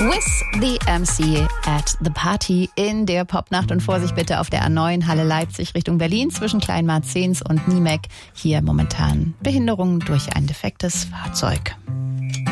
With the MC at the Party in der Popnacht. Und Vorsicht bitte auf der A9 Halle Leipzig Richtung Berlin zwischen Kleinmarzens und Niemek. Hier momentan Behinderung durch ein defektes Fahrzeug.